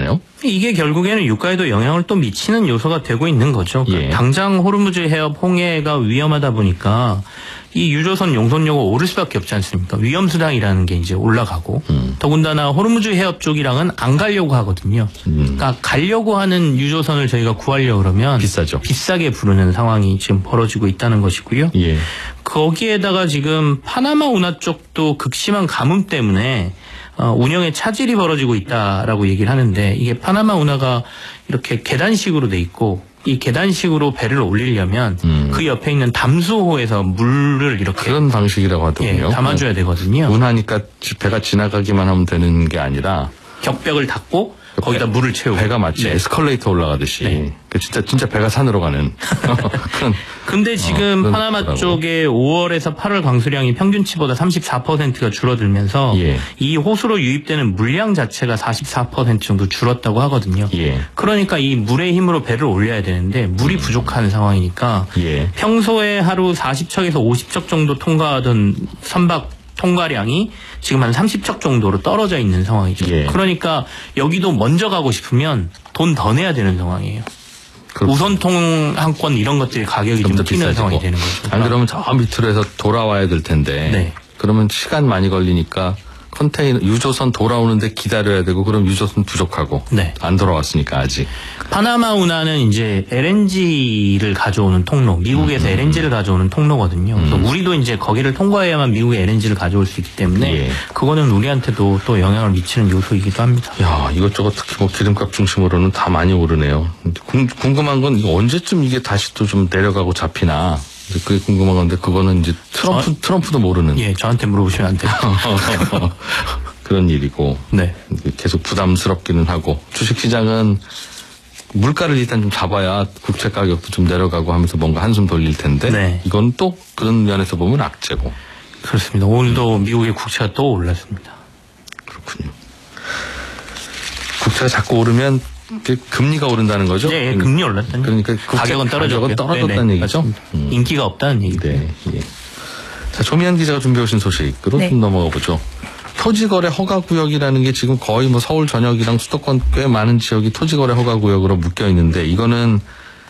되나요? 이게 결국에는 유가에도 영향을 또 미치는 요소가 되고 있는 거죠. 예. 당장 호르무즈 해협 홍해가 위험하다 보니까 이 유조선 용선료가 오를 수밖에 없지 않습니까? 위험수당이라는 게 이제 올라가고 더군다나 호르무즈 해협 쪽이랑은 안 가려고 하거든요. 그러니까 가려고 하는 유조선을 저희가 구하려고 그러면 비싸죠. 비싸게 부르는 상황이 지금 벌어지고 있다는 것이고요. 예. 거기에다가 지금 파나마 운하 쪽도 극심한 가뭄 때문에 운영에 차질이 벌어지고 있다라고 얘기를 하는데 이게 파나마 운하가 이렇게 계단식으로 돼 있고 이 계단식으로 배를 올리려면 그 옆에 있는 담수호에서 물을 이렇게 그런 방식이라고 하더군요. 예, 담아줘야 되거든요. 운하니까 배가 지나가기만 하면 되는 게 아니라 격벽을 닫고 거기다 물을 채우고 배가 마치 네. 에스컬레이터 올라가듯이 네. 진짜 배가 산으로 가는 그런. 근데 지금 그런 파나마 거라고. 쪽에 5월에서 8월 강수량이 평균치보다 34%가 줄어들면서 예. 이 호수로 유입되는 물량 자체가 44% 정도 줄었다고 하거든요. 예. 그러니까 이 물의 힘으로 배를 올려야 되는데 물이 부족한 상황이니까 예. 평소에 하루 40척에서 50척 정도 통과하던 선박 통과량이 지금 한 30척 정도로 떨어져 있는 상황이죠. 예. 그러니까 여기도 먼저 가고 싶으면 돈 더 내야 되는 상황이에요. 그렇군요. 우선통항권 이런 것들이 가격이 좀 더 뛰는 비싸지고. 상황이 되는 거죠. 안 그러면 저 밑으로 해서 돌아와야 될 텐데. 네. 그러면 시간 많이 걸리니까 컨테이너 유조선 돌아오는데 기다려야 되고 그럼 유조선 부족하고. 네. 안 돌아왔으니까 아직. 파나마 운하는 이제 LNG를 가져오는 통로, 미국에서 LNG를 가져오는 통로거든요. 그래서 우리도 이제 거기를 통과해야만 미국에 LNG를 가져올 수 있기 때문에 예. 그거는 우리한테도 또 영향을 미치는 요소이기도 합니다. 야, 이것저것 특히 뭐 기름값 중심으로는 다 많이 오르네요. 궁금한 건 언제쯤 이게 다시 또 좀 내려가고 잡히나. 그게 궁금한 건데 그거는 이제 트럼프도 모르는. 예, 저한테 물어보시면 안 돼요. 그런 일이고. 네. 계속 부담스럽기는 하고. 주식시장은 물가를 일단 좀 잡아야 국채 가격도 좀 내려가고 하면서 뭔가 한숨 돌릴 텐데. 네. 이건 또 그런 면에서 보면 악재고. 그렇습니다. 오늘도 미국의 국채가 또 올랐습니다. 그렇군요. 국채가 자꾸 오르면 금리가 오른다는 거죠? 네, 금리 올랐다는 그러니까 가격은 떨어졌고요. 떨어졌다는 네네. 얘기죠? 인기가 없다는 얘기죠. 네. 예. 자, 조미연 기자가 준비해 오신 소식으로 네. 좀 넘어가 보죠. 토지거래 허가구역이라는 게 지금 거의 뭐 서울 전역이랑 수도권 꽤 많은 지역이 토지거래 허가구역으로 묶여 있는데 이거는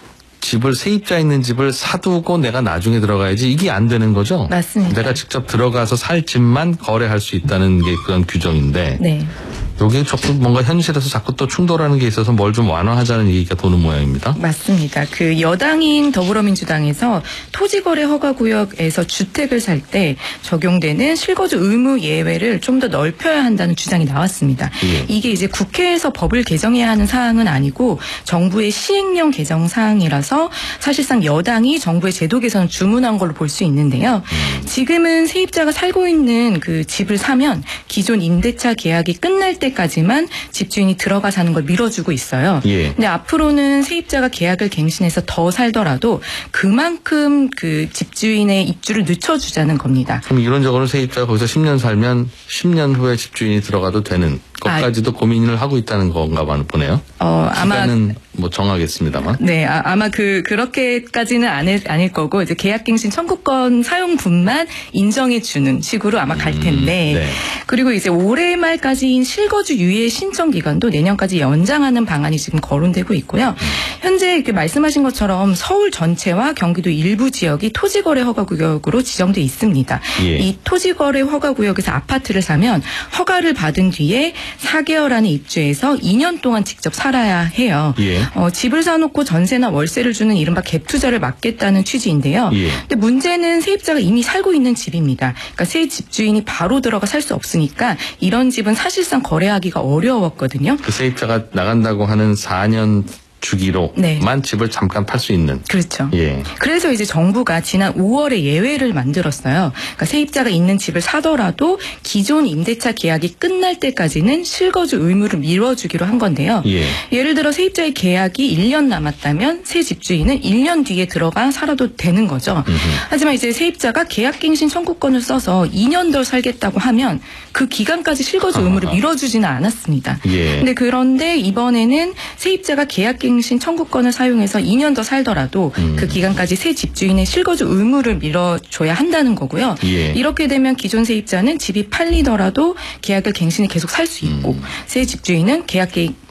집을 세입자 있는 집을 사두고 내가 나중에 들어가야지 이게 안 되는 거죠? 맞습니다. 내가 직접 들어가서 살 집만 거래할 수 있다는 게 그런 규정인데 네. 여기 자꾸 뭔가 현실에서 자꾸 또 충돌하는 게 있어서 뭘 좀 완화하자는 얘기가 도는 모양입니다. 맞습니다. 그 여당인 더불어민주당에서 토지거래 허가구역에서 주택을 살 때 적용되는 실거주 의무 예외를 좀 더 넓혀야 한다는 주장이 나왔습니다. 예. 이게 이제 국회에서 법을 개정해야 하는 사항은 아니고 정부의 시행령 개정 사항이라서 사실상 여당이 정부의 제도 개선을 주문한 걸로 볼 수 있는데요. 지금은 세입자가 살고 있는 그 집을 사면 기존 임대차 계약이 끝날 때까지만 집주인이 들어가 사는 걸 밀어주고 있어요. 예. 근데 앞으로는 세입자가 계약을 갱신해서 더 살더라도 그만큼 그 집주인의 입주를 늦춰주자는 겁니다. 그럼 이론적으로 세입자가 거기서 10년 살면 10년 후에 집주인이 들어가도 되는 것까지도 고민을 하고 있다는 건가 보네요. 아마 기간은 뭐 정하겠습니다만. 네, 아마 그렇게까지는 아닐 거고 이제 계약갱신 청구권 사용분만 인정해주는 식으로 아마 갈 텐데 네. 그리고 이제 올해 말까지인 실거주 유예 신청 기간도 내년까지 연장하는 방안이 지금 거론되고 있고요. 현재 이렇게 말씀하신 것처럼 서울 전체와 경기도 일부 지역이 토지거래 허가구역으로 지정돼 있습니다. 예. 이 토지거래 허가구역에서 아파트를 사면 허가를 받은 뒤에 4개월 안에 입주해서 2년 동안 직접 살아야 해요. 예. 집을 사놓고 전세나 월세를 주는 이른바 갭 투자를 막겠다는 취지인데요. 예. 근데 문제는 세입자가 이미 살고 있는 집입니다. 그러니까 새 집주인이 바로 들어가 살 수 없으니까 이런 집은 사실상 거래하기가 어려웠거든요. 그 세입자가 나간다고 하는 4년 주기로만 네. 집을 잠깐 팔 수 있는. 그렇죠. 예. 그래서 이제 정부가 지난 5월에 예외를 만들었어요. 그러니까 세입자가 있는 집을 사더라도 기존 임대차 계약이 끝날 때까지는 실거주 의무를 미뤄주기로 한 건데요. 예. 예를 들어 세입자의 계약이 1년 남았다면 새 집주인은 1년 뒤에 들어가 살아도 되는 거죠. 하지만 이제 세입자가 계약갱신 청구권을 써서 2년 더 살겠다고 하면 그 기간까지 실거주 의무를 미뤄주지는 않았습니다. 예. 그런데 이번에는 세입자가 계약갱신 청구권을 사용해서 2년 더 살더라도 그 기간까지 새 집주인의 실거주 의무를 밀어줘야 한다는 거고요. 예. 이렇게 되면 기존 세입자는 집이 팔리더라도 계약을 갱신해 계속 살 수 있고 새 집주인은 계약